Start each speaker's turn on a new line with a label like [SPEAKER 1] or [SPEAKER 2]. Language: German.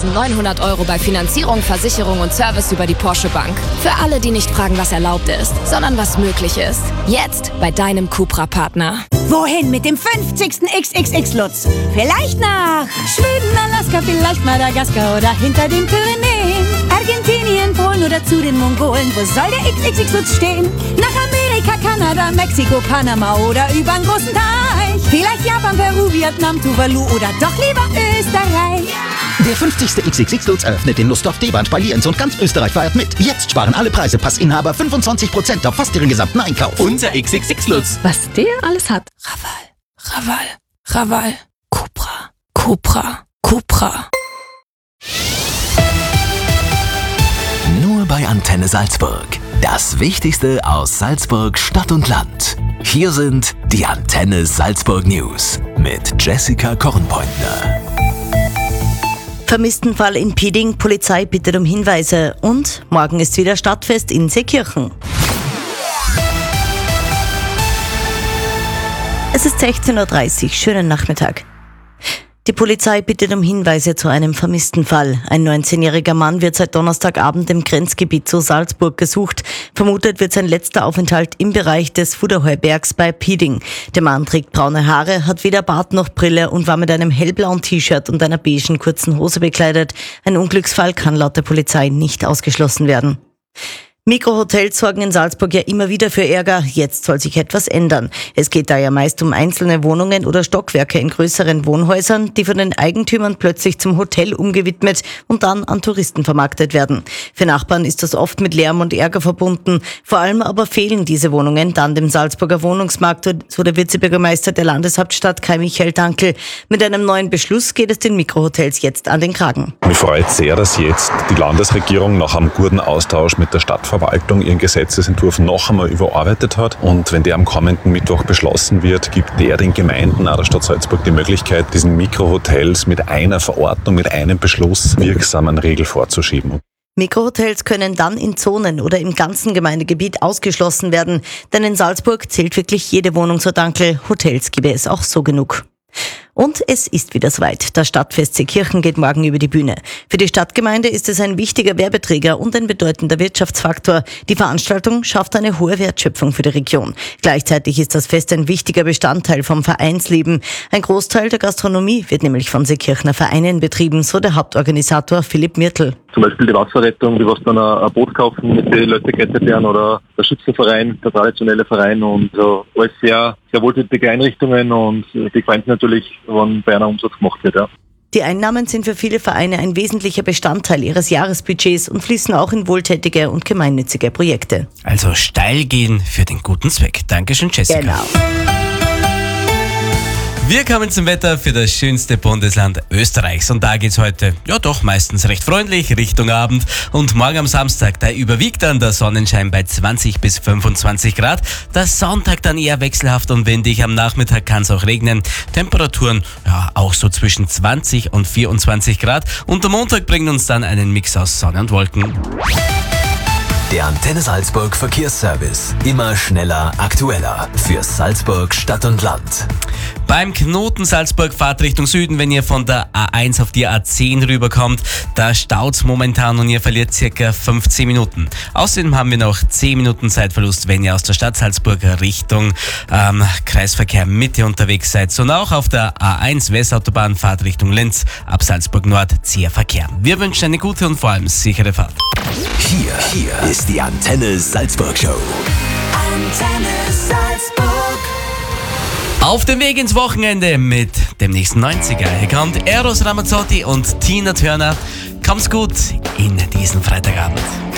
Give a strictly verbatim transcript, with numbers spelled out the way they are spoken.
[SPEAKER 1] neunzehntausendneunhundert Euro bei Finanzierung, Versicherung und Service über die Porsche Bank. Für alle, die nicht fragen, was erlaubt ist, sondern was möglich ist. Jetzt bei deinem Cupra-Partner.
[SPEAKER 2] Wohin mit dem fünfzigsten X X X-Lutz? Vielleicht nach Schweden, Alaska, vielleicht Madagaskar oder hinter den Pyrenäen. Argentinien, Polen oder zu den Mongolen. Wo soll der X X X-Lutz stehen? Nach Amerika, Kanada, Mexiko, Panama oder übern großen Teich. Vielleicht Japan, Peru, Vietnam, Tuvalu oder doch lieber Österreich.
[SPEAKER 3] Der fünfzigste X X X-Lutz eröffnet in Lustdorf, Deband, bei Lienz und ganz Österreich feiert mit. Jetzt sparen alle Preise Passinhaber fünfundzwanzig Prozent auf fast ihren gesamten Einkauf.
[SPEAKER 4] Unser X X X-Lutz.
[SPEAKER 1] Was der alles hat. Raval, Raval, Raval. Cupra, Cupra, Cupra.
[SPEAKER 5] Nur bei Antenne Salzburg. Das Wichtigste aus Salzburg, Stadt und Land. Hier sind die Antenne Salzburg News mit Jessica Kornpointner.
[SPEAKER 6] Vermisstenfall in Pieding, Polizei bittet um Hinweise und morgen ist wieder Stadtfest in Seekirchen. Es ist sechzehn Uhr dreißig, schönen Nachmittag. Die Polizei bittet um Hinweise zu einem vermissten Fall. Ein neunzehnjähriger Mann wird seit Donnerstagabend im Grenzgebiet zu Salzburg gesucht. Vermutet wird sein letzter Aufenthalt im Bereich des Fuderheubergs bei Pieding. Der Mann trägt braune Haare, hat weder Bart noch Brille und war mit einem hellblauen T-Shirt und einer beigen kurzen Hose bekleidet. Ein Unglücksfall kann laut der Polizei nicht ausgeschlossen werden. Mikrohotels sorgen in Salzburg ja immer wieder für Ärger. Jetzt soll sich etwas ändern. Es geht da ja meist um einzelne Wohnungen oder Stockwerke in größeren Wohnhäusern, die von den Eigentümern plötzlich zum Hotel umgewidmet und dann an Touristen vermarktet werden. Für Nachbarn ist das oft mit Lärm und Ärger verbunden. Vor allem aber fehlen diese Wohnungen dann dem Salzburger Wohnungsmarkt, so der Vizebürgermeister der Landeshauptstadt Kai Michael Dankel. Mit einem neuen Beschluss geht es den Mikrohotels jetzt an den Kragen.
[SPEAKER 7] Mich freut sehr, dass jetzt die Landesregierung nach einem guten Austausch mit der Stadtverwaltung ihren Gesetzesentwurf noch einmal überarbeitet hat. Und wenn der am kommenden Mittwoch beschlossen wird, gibt der den Gemeinden auch der Stadt Salzburg die Möglichkeit, diesen Mikrohotels mit einer Verordnung, mit einem Beschluss wirksamen Regel vorzuschieben.
[SPEAKER 6] Mikrohotels können dann in Zonen oder im ganzen Gemeindegebiet ausgeschlossen werden, denn in Salzburg zählt wirklich jede Wohnung zur Dankel. Hotels gäbe es auch so genug. Und es ist wieder soweit. Das Stadtfest Seekirchen geht morgen über die Bühne. Für die Stadtgemeinde ist es ein wichtiger Werbeträger und ein bedeutender Wirtschaftsfaktor. Die Veranstaltung schafft eine hohe Wertschöpfung für die Region. Gleichzeitig ist das Fest ein wichtiger Bestandteil vom Vereinsleben. Ein Großteil der Gastronomie wird nämlich von Seekirchener Vereinen betrieben, so der Hauptorganisator Philipp Mirtl.
[SPEAKER 8] Zum Beispiel die Wasserrettung, die was dann ein Boot kaufen, mit den Leuten gerettet werden, oder der Schützenverein, der traditionelle Verein, und so alles sehr, sehr wohltätige Einrichtungen, und die freuen sich natürlich, wenn bei einer Umsatz gemacht wird. Ja.
[SPEAKER 6] Die Einnahmen sind für viele Vereine ein wesentlicher Bestandteil ihres Jahresbudgets und fließen auch in wohltätige und gemeinnützige Projekte.
[SPEAKER 4] Also steil gehen für den guten Zweck. Dankeschön, Jessica.
[SPEAKER 6] Genau.
[SPEAKER 4] Wir kommen zum Wetter für das schönste Bundesland Österreichs. Und da geht's heute, ja doch, meistens recht freundlich Richtung Abend. Und morgen am Samstag, da überwiegt dann der Sonnenschein bei zwanzig bis fünfundzwanzig Grad. Der Sonntag dann eher wechselhaft und windig. Am Nachmittag kann es auch regnen. Temperaturen, ja, auch so zwischen zwanzig und vierundzwanzig Grad. Und am Montag bringt uns dann einen Mix aus Sonne und Wolken.
[SPEAKER 5] Der Antenne Salzburg Verkehrsservice. Immer schneller, aktueller. Für Salzburg, Stadt und Land.
[SPEAKER 4] Beim Knoten Salzburg Fahrt Richtung Süden, wenn ihr von der A eins auf die A zehn rüberkommt, da staut's momentan und ihr verliert circa fünfzehn Minuten. Außerdem haben wir noch zehn Minuten Zeitverlust, wenn ihr aus der Stadt Salzburg Richtung ähm, Kreisverkehr Mitte unterwegs seid. Und auch auf der A eins Westautobahn Fahrt Richtung Linz, ab Salzburg Nord zäher Verkehr. Wir wünschen eine gute und vor allem sichere Fahrt.
[SPEAKER 5] Hier, hier ist die Antenne Salzburg Show.
[SPEAKER 2] Antenne Salzburg.
[SPEAKER 4] Auf dem Weg ins Wochenende mit dem nächsten neunziger. Hier kommt Eros Ramazzotti und Tina Turner. Kommt's gut in diesen Freitagabend.